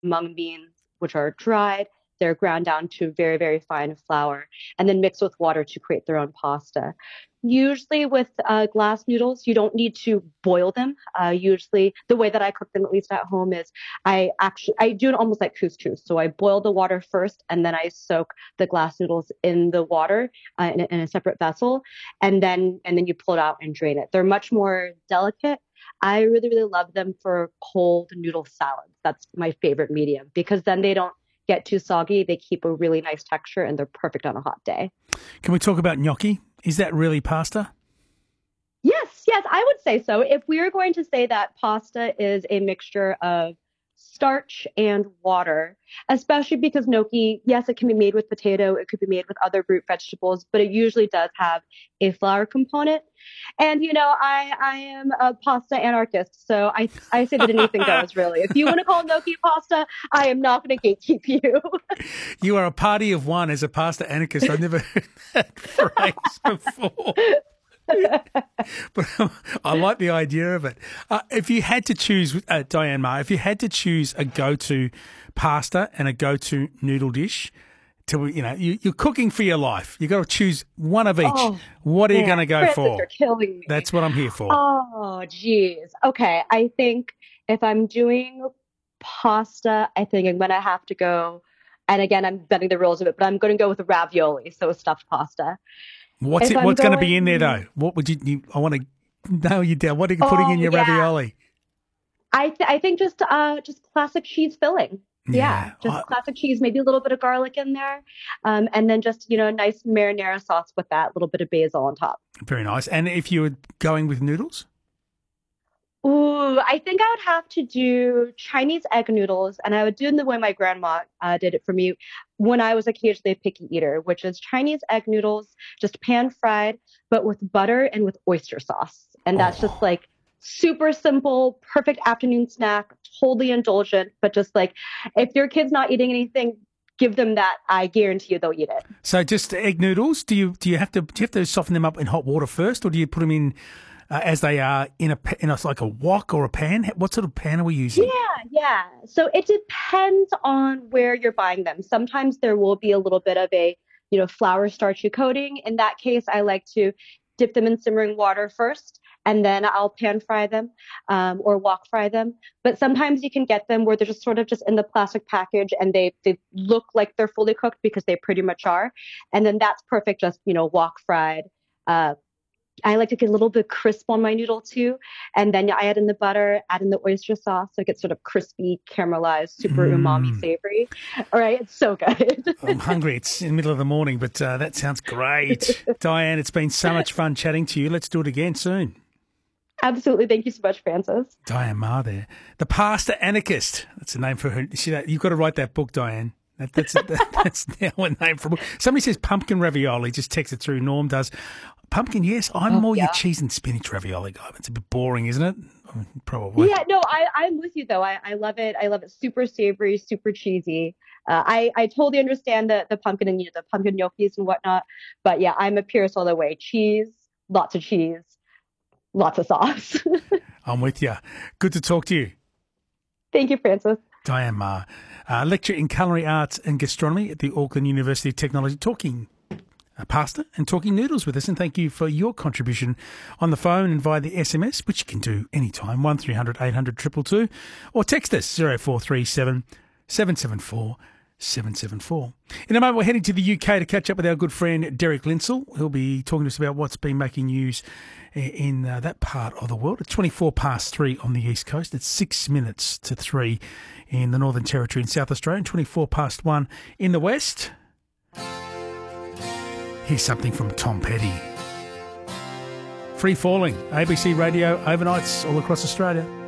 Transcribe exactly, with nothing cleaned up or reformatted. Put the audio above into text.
mung beans, which are dried. They're ground down to very, very fine flour and then mixed with water to create their own pasta. Usually with uh, glass noodles, you don't need to boil them. Uh, usually, the way that I cook them, at least at home, is I actually I do it almost like couscous. So I boil the water first, and then I soak the glass noodles in the water uh, in, a, in a separate vessel, and then and then you pull it out and drain it. They're much more delicate. I really, really love them for cold noodle salads. That's my favorite medium because then they don't get too soggy. They keep a really nice texture and they're perfect on a hot day. Can we talk about gnocchi? Is that really pasta? Yes, yes, I would say so. If we are going to say that pasta is a mixture of starch and water, especially because gnocchi, yes, it can be made with potato, it could be made with other root vegetables, but it usually does have a flour component. And you know, I I am a pasta anarchist, so I I say that anything goes really. If you want to call gnocchi pasta, I am not going to gatekeep you. You are a party of one as a pasta anarchist. I've never heard that phrase before. But um, I like the idea of it. Uh, if you had to choose, uh, Diane Ma, if you had to choose a go-to pasta and a go-to noodle dish, to you know, you, you're cooking for your life. You got to choose one of each. Oh, what are man, you going to go Francis, for? You're killing me. That's what I'm here for. Oh, geez. Okay, I think if I'm doing pasta, I think I'm going to have to go. And again, I'm bending the rules of it, but I'm going to go with ravioli, so a stuffed pasta. What's if it? What's going to be in there though? What would you? you I want to nail you down. What are you oh, putting in your yeah. ravioli? I th- I think just uh just classic cheese filling. Yeah, yeah just I, classic cheese, maybe a little bit of garlic in there, um, and then just you know a nice marinara sauce with that, little bit of basil on top. Very nice. And if you were going with noodles? Ooh, I think I would have to do Chinese egg noodles, and I would do it the way my grandma uh, did it for me when I was occasionally a picky eater, which is Chinese egg noodles, just pan fried, but with butter and with oyster sauce. And that's oh. just like super simple, perfect afternoon snack, totally indulgent, but just like if your kid's not eating anything, give them that. I guarantee you they'll eat it. So just egg noodles, do you do you have to do you have to soften them up in hot water first, or do you put them in Uh, as they are in a in a, like a wok or a pan? What sort of pan are we using? Yeah, yeah. So it depends on where you're buying them. Sometimes there will be a little bit of a, you know, flour starchy coating. In that case, I like to dip them in simmering water first, and then I'll pan fry them um, or wok fry them. But sometimes you can get them where they're just sort of just in the plastic package and they, they look like they're fully cooked because they pretty much are. And then that's perfect, just, you know, wok fried. Uh, I like to get a little bit crisp on my noodle too. And then I add in the butter, add in the oyster sauce. So it gets sort of crispy, caramelized, super mm. umami savory. All right. It's so good. I'm hungry. It's in the middle of the morning, but uh, that sounds great. Diane, it's been so much fun chatting to you. Let's do it again soon. Absolutely. Thank you so much, Francis. Diane Ma there. The Pasta Anarchist. That's the name for her. You've got to write that book, Diane. That, that's, that, that's now a name for a book. Somebody says pumpkin ravioli. Just text it through. Norm does. Pumpkin, yes. I'm oh, more yeah. your cheese and spinach ravioli guy. It's a bit boring, isn't it? Probably. Yeah, no, I, I'm with you, though. I, I love it. I love it. Super savory, super cheesy. Uh, I, I totally understand the, the pumpkin and you know, the pumpkin gnocchis and whatnot. But yeah, I'm a purist all the way. Cheese, lots of cheese, lots of sauce. I'm with you. Good to talk to you. Thank you, Francis. Diane Ma, uh, lecturer in culinary arts and gastronomy at the Auckland University of Technology, talking pasta and talking noodles with us, and thank you for your contribution on the phone and via the S M S, which you can do anytime, one three hundred eight hundred two two two, or text us zero four three seven seven seven four seven seven four. In a moment, we're heading to the U K to catch up with our good friend Derek Linsell. He'll be talking to us about what's been making news in uh, that part of the world. It's twenty-four past three on the East Coast. It's six minutes to three in the Northern Territory in South Australia, and twenty-four past one in the West. Here's something from Tom Petty. Free Falling, A B C Radio, overnights all across Australia.